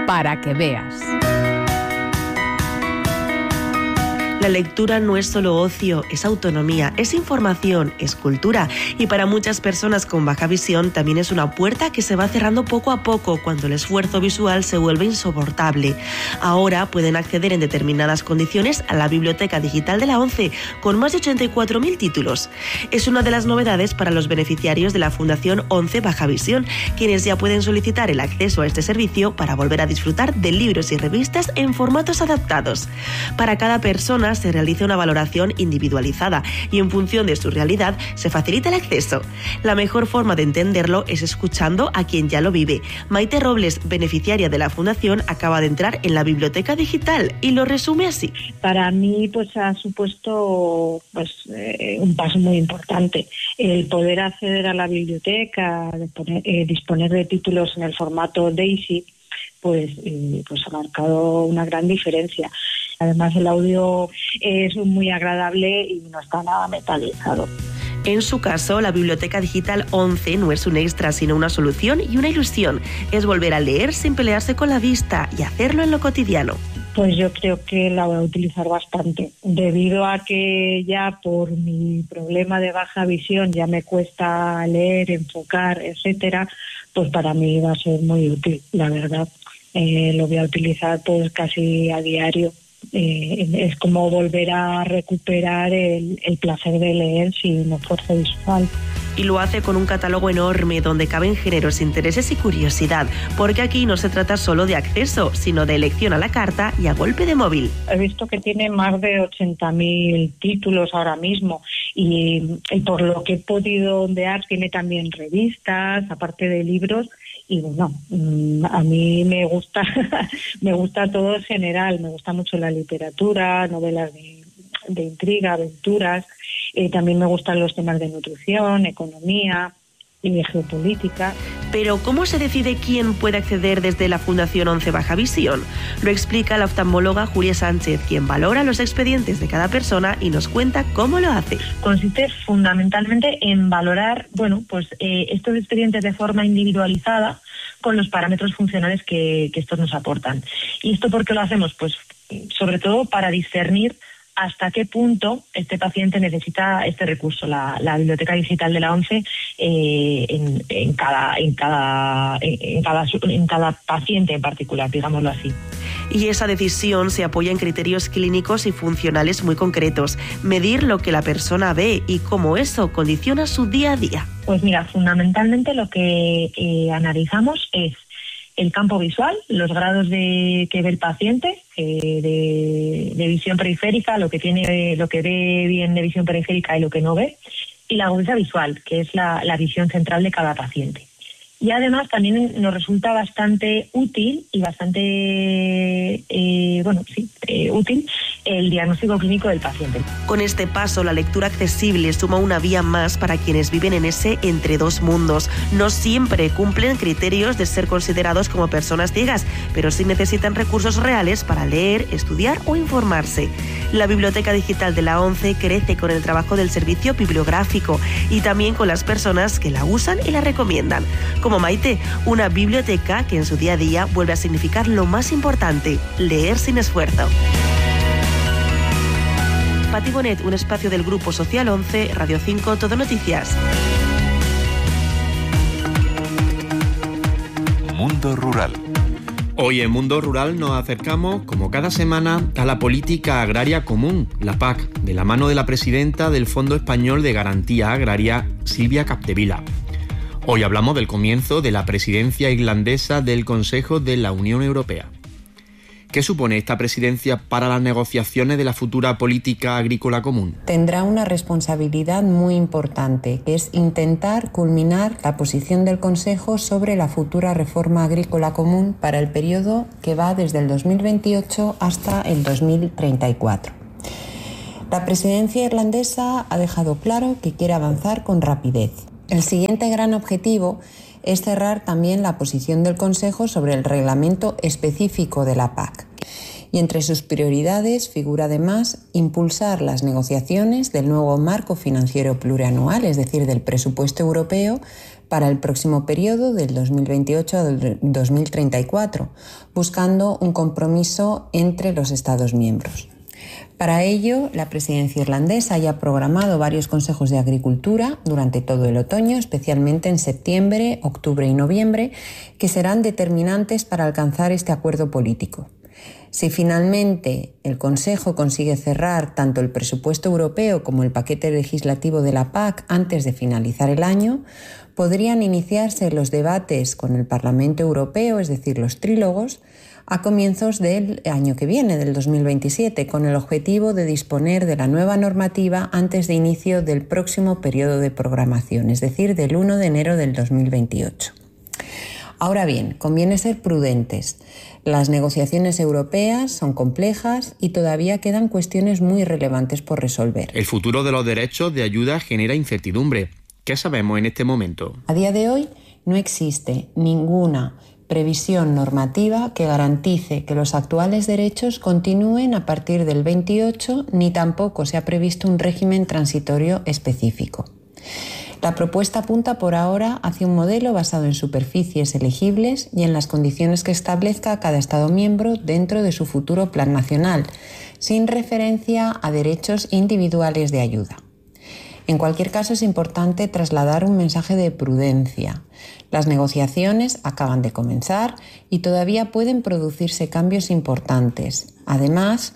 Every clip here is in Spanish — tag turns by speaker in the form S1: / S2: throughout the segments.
S1: para que veas.
S2: La lectura no es solo ocio, es autonomía, es información, es cultura. Y para muchas personas con baja visión también es una puerta que se va cerrando poco a poco cuando el esfuerzo visual se vuelve insoportable. Ahora pueden acceder en determinadas condiciones a la Biblioteca Digital de la ONCE con más de 84.000 títulos. Es una de las novedades para los beneficiarios de la Fundación ONCE Baja Visión, quienes ya pueden solicitar el acceso a este servicio para volver a disfrutar de libros y revistas en formatos adaptados. Para cada persona se realiza una valoración individualizada y en función de su realidad se facilita el acceso. La mejor forma de entenderlo es escuchando a quien ya lo vive. Maite Robles, beneficiaria de la Fundación, acaba de entrar en la biblioteca digital y lo resume así.
S3: Para mí ha supuesto un paso muy importante. El poder acceder a la biblioteca, disponer de títulos en el formato DAISY, ha marcado una gran diferencia. Además, el audio es muy agradable y no está nada metalizado.
S2: En su caso, la Biblioteca Digital ONCE no es un extra, sino una solución y una ilusión. Es volver a leer sin pelearse con la vista y hacerlo en lo cotidiano.
S3: Pues yo creo que la voy a utilizar bastante, debido a que ya por mi problema de baja visión ya me cuesta leer, enfocar, etcétera, pues para mí va a ser muy útil, la verdad. Lo voy a utilizar pues casi a diario. Es como volver a recuperar el placer de leer sin esfuerzo visual.
S2: Y lo hace con un catálogo enorme donde caben géneros, intereses y curiosidad, porque aquí no se trata solo de acceso, sino de elección a la carta y a golpe de móvil.
S3: He visto que tiene más de 80.000 títulos ahora mismo y por lo que he podido ondear tiene también revistas, aparte de libros. Y bueno, a mí me gusta me gusta todo en general, me gusta mucho la literatura, novelas de intriga, aventuras, también me gustan los temas de nutrición, economía y de geopolítica.
S2: Pero ¿cómo se decide quién puede acceder desde la Fundación ONCE Baja Visión? Lo explica la oftalmóloga Julia Sánchez, quien valora los expedientes de cada persona y nos cuenta cómo lo hace.
S4: Consiste fundamentalmente en valorar, estos expedientes de forma individualizada con los parámetros funcionales que estos nos aportan. ¿Y esto por qué lo hacemos? Pues sobre todo para discernir hasta qué punto este paciente necesita este recurso, la biblioteca digital de la ONCE, en cada paciente en particular, digámoslo así.
S2: Y esa decisión se apoya en criterios clínicos y funcionales muy concretos. Medir lo que la persona ve y cómo eso condiciona su día a día.
S4: Pues mira, fundamentalmente lo que analizamos es el campo visual, los grados que ve el paciente, de visión periférica, lo que ve bien de visión periférica y lo que no ve, y la agudeza visual, que es la visión central de cada paciente. Y además también nos resulta bastante útil y útil el diagnóstico clínico del paciente.
S2: Con este paso, la lectura accesible suma una vía más para quienes viven en ese entre dos mundos. No siempre cumplen criterios de ser considerados como personas ciegas, pero sí necesitan recursos reales para leer, estudiar o informarse. La Biblioteca Digital de la ONCE crece con el trabajo del servicio bibliográfico y también con las personas que la usan y la recomiendan. Como Maite, una biblioteca que en su día a día vuelve a significar lo más importante, leer sin esfuerzo. Pati Bonet, un espacio del Grupo Social 11, Radio 5, Todo Noticias.
S5: Mundo Rural.
S6: Hoy en Mundo Rural nos acercamos, como cada semana, a la política agraria común, la PAC, de la mano de la presidenta del Fondo Español de Garantía Agraria, Silvia Capdevila. Hoy hablamos del comienzo de la presidencia irlandesa del Consejo de la Unión Europea. ¿Qué supone esta presidencia para las negociaciones de la futura política agrícola común?
S7: Tendrá una responsabilidad muy importante, que es intentar culminar la posición del Consejo sobre la futura reforma agrícola común para el periodo que va desde el 2028 hasta el 2034. La presidencia irlandesa ha dejado claro que quiere avanzar con rapidez. El siguiente gran objetivo es cerrar también la posición del Consejo sobre el reglamento específico de la PAC. Y entre sus prioridades figura además impulsar las negociaciones del nuevo marco financiero plurianual, es decir, del presupuesto europeo, para el próximo periodo del 2028 al 2034, buscando un compromiso entre los Estados miembros. Para ello, la presidencia irlandesa ya ha programado varios consejos de agricultura durante todo el otoño, especialmente en septiembre, octubre y noviembre, que serán determinantes para alcanzar este acuerdo político. Si finalmente el Consejo consigue cerrar tanto el presupuesto europeo como el paquete legislativo de la PAC antes de finalizar el año, podrían iniciarse los debates con el Parlamento Europeo, es decir, los trílogos, a comienzos del año que viene, del 2027, con el objetivo de disponer de la nueva normativa antes de inicio del próximo periodo de programación, es decir, del 1 de enero del 2028. Ahora bien, conviene ser prudentes. Las negociaciones europeas son complejas y todavía quedan cuestiones muy relevantes por resolver.
S6: El futuro de los derechos de ayuda genera incertidumbre. ¿Qué sabemos en este momento?
S7: A día de hoy no existe ninguna previsión normativa que garantice que los actuales derechos continúen a partir del 28, ni tampoco se ha previsto un régimen transitorio específico. La propuesta apunta por ahora hacia un modelo basado en superficies elegibles y en las condiciones que establezca cada Estado miembro dentro de su futuro plan nacional, sin referencia a derechos individuales de ayuda. En cualquier caso, es importante trasladar un mensaje de prudencia. Las negociaciones acaban de comenzar y todavía pueden producirse cambios importantes. Además,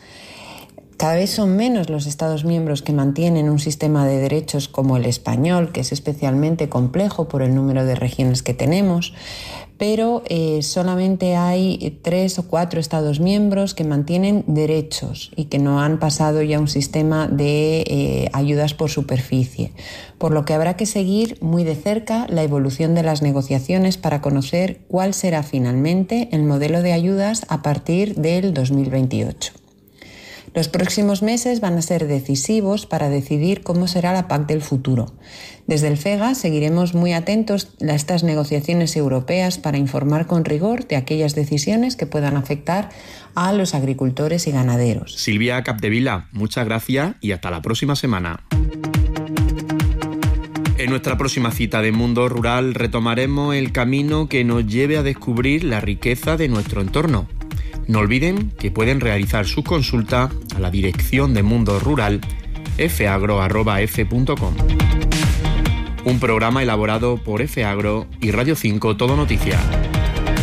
S7: cada vez son menos los Estados miembros que mantienen un sistema de derechos como el español, que es especialmente complejo por el número de regiones que tenemos, pero solamente hay 3 o 4 Estados miembros que mantienen derechos y que no han pasado ya a un sistema de ayudas por superficie, por lo que habrá que seguir muy de cerca la evolución de las negociaciones para conocer cuál será finalmente el modelo de ayudas a partir del 2028. Los próximos meses van a ser decisivos para decidir cómo será la PAC del futuro. Desde el FEGA seguiremos muy atentos a estas negociaciones europeas para informar con rigor de aquellas decisiones que puedan afectar a los agricultores y ganaderos.
S6: Silvia Capdevila, muchas gracias y hasta la próxima semana. En nuestra próxima cita de Mundo Rural retomaremos el camino que nos lleve a descubrir la riqueza de nuestro entorno. No olviden que pueden realizar su consulta a la dirección de Mundo Rural fagro@f.com. Un programa elaborado por FAgro y Radio 5 Todo Noticias.